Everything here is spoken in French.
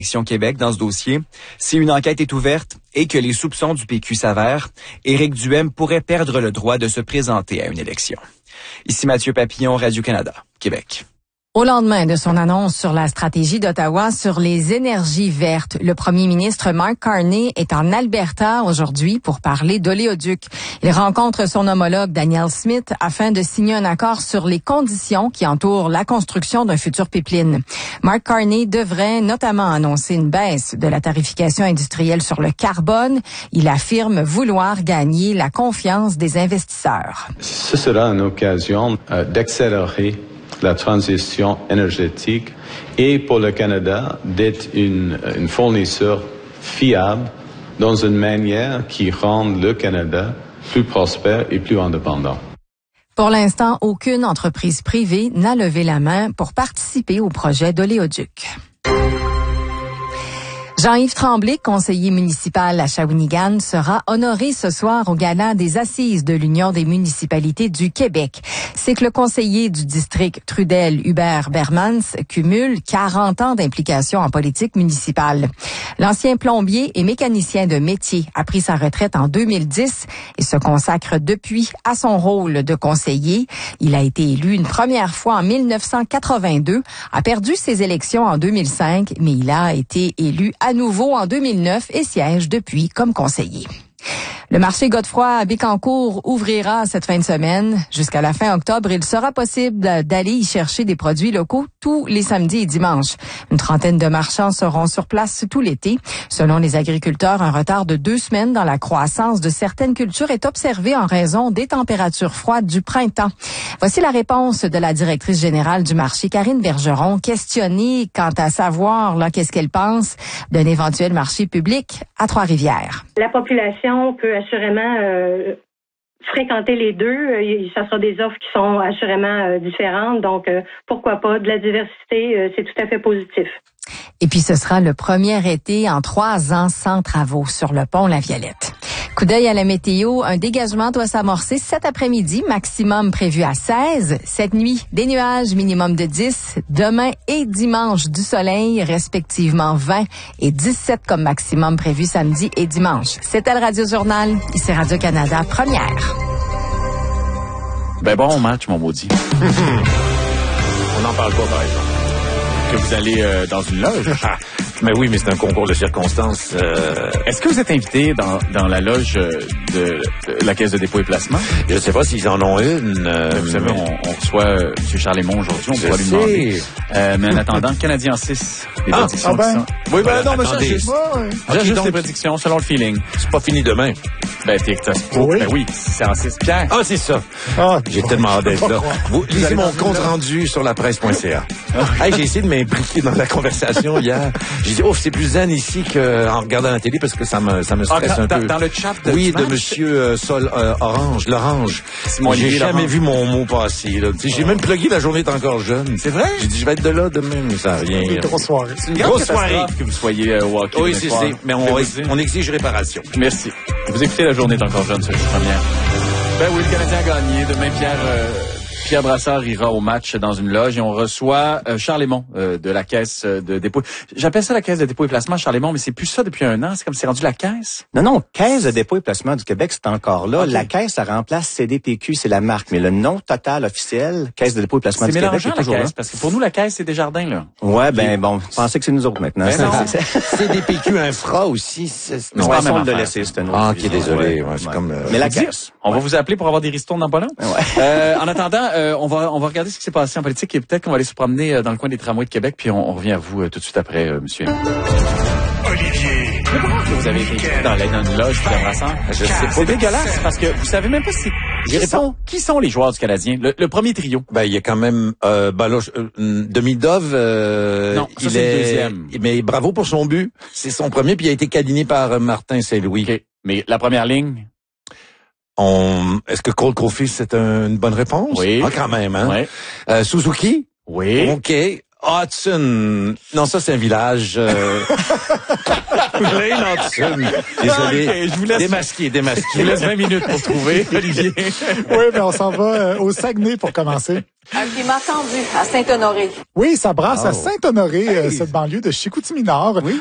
Québec dans ce dossier. Si une enquête est ouverte et que les soupçons du PQ s'avèrent, Éric Duhem pourrait perdre le droit de se présenter à une élection. Ici Mathieu Papillon, Radio-Canada, Québec. Au lendemain de son annonce sur la stratégie d'Ottawa sur les énergies vertes, le premier ministre Mark Carney est en Alberta aujourd'hui pour parler d'oléoduc. Il rencontre son homologue Danielle Smith afin de signer un accord sur les conditions qui entourent la construction d'un futur pipeline. Mark Carney devrait notamment annoncer une baisse de la tarification industrielle sur le carbone. Il affirme vouloir gagner la confiance des investisseurs. Ce sera une occasion d'accélérer la transition énergétique et pour le Canada d'être une fournisseur fiable dans une manière qui rend le Canada plus prospère et plus indépendant. Pour l'instant, aucune entreprise privée n'a levé la main pour participer au projet d'oléoduc. Jean-Yves Tremblay, conseiller municipal à Shawinigan, sera honoré ce soir au gala des Assises de l'Union des municipalités du Québec. C'est que le conseiller du district Trudel, Hubert Bermans, cumule 40 ans d'implication en politique municipale. L'ancien plombier et mécanicien de métier a pris sa retraite en 2010 et se consacre depuis à son rôle de conseiller. Il a été élu une première fois en 1982, a perdu ses élections en 2005, mais il a été élu à nouveau en 2009 et siège depuis comme conseiller. Le marché Godefroy à Bécancour ouvrira cette fin de semaine. Jusqu'à la fin octobre, il sera possible d'aller y chercher des produits locaux tous les samedis et dimanches. Une trentaine de marchands seront sur place tout l'été. Selon les agriculteurs, un retard de 2 semaines dans la croissance de certaines cultures est observé en raison des températures froides du printemps. Voici la réponse de la directrice générale du marché, Karine Bergeron, questionnée quant à savoir qu'est-ce qu'elle pense d'un éventuel marché public à Trois-Rivières. La population peut assurément fréquenter les deux. Ça sera des offres qui sont assurément différentes. Donc, pourquoi pas? De la diversité, c'est tout à fait positif. Et puis, ce sera le premier été en 3 ans sans travaux sur le pont La Violette. Coup d'œil à la météo, un dégagement doit s'amorcer cet après-midi, maximum prévu à 16. Cette nuit, des nuages, minimum de 10. Demain et dimanche, du soleil, respectivement 20 et 17 comme maximum prévu samedi et dimanche. C'était le Radio Journal. Ici Radio-Canada, première. Ben bon match, mon maudit. On n'en parle pas, par exemple. Que vous allez dans une loge. Mais oui, mais c'est un concours de circonstances. Est-ce que vous êtes invité dans la loge de la Caisse de dépôt et placement? Je ne sais pas s'ils en ont une. Vous savez, on reçoit M. Charles-Aymon aujourd'hui, on pourra lui demander. Mais en attendant, Canadien 6, les prédictions qui sont... Oui, ben non, mais ça, j'ajuste les prédictions selon le feeling. C'est pas fini demain. Ben, t'es que t'as oui. Ben oui, c'est en 6. Pierre. Ah, c'est ça. J'ai tellement hâte d'être là. Vous lisez mon compte rendu sur la presse.ca. Hey, j'ai essayé de m'impliquer dans la conversation hier. J'ai dit, c'est plus zen ici qu'en regardant la télé parce que ça me stresse un peu. Dans le chat de oui, de monsieur L'Orange. J'ai jamais vu mon mot passer, là. J'ai même plugué la journée est encore jeune. C'est vrai? J'ai dit, je vais être de là demain, mais ça n'a rien. Une grosse soirée. C'est une grosse soirée que vous soyez au hockey. Oui, c'est. Mais on exige réparation. Merci. Vous écoutez La journée est encore jeune, c'est la première. Ben oui, le Canadien a gagné. Demain, Pierre Brassard ira au match dans une loge et on reçoit Charles-Aymon de la Caisse de dépôt. J'appelle ça la Caisse de dépôt et placement, Charles-Aymon, mais c'est plus ça depuis 1 an. C'est comme c'est rendu la Caisse. Non, Caisse de dépôt et placement du Québec, c'est encore là. Okay. La Caisse, ça remplace CDPQ, c'est la marque. Mais le nom total officiel, Caisse de dépôt et placement du Québec, c'est toujours là. Parce que pour nous, la Caisse, c'est Desjardins, là. Ouais, je pensais que c'est nous autres maintenant. CDPQ Infra aussi. Non, façon de le laisser, c'est un autre. Ah, ok, désolé. Ouais, c'est comme, mais la Caisse. On va vous appeler pour avoir des ristournes dans pas long. Ouais. En attendant, on va regarder ce qui s'est passé en politique et peut-être qu'on va aller se promener dans le coin des tramways de Québec puis on revient à vous tout de suite après, monsieur. Olivier. Vous avez été dans une loge Pierre Brassard. Je sais pas. C'est dégueulasse parce que vous savez même pas qui sont les joueurs du Canadien. Le premier trio. Ben, il y a quand même, Demidov, non, ça, c'est le deuxième. Mais bravo pour son but. C'est son premier puis il a été câliné par Martin Saint-Louis. Okay. Mais la première ligne. Est-ce que Cole Caulfield, c'est une bonne réponse? Oui. Ah, quand même, hein? Ouais. Suzuki? Oui. OK. Hudson. Non, ça, c'est un village. Lane Hudson. Désolé. Okay, je vous laisse. Démasqué. Je vous laisse 20 minutes pour trouver, Olivier. Oui, mais on s'en va au Saguenay pour commencer. Un climat tendu à Saint-Honoré. Oui, ça brasse à Saint-Honoré, cette banlieue de Chicoutimi-Nord. Oui.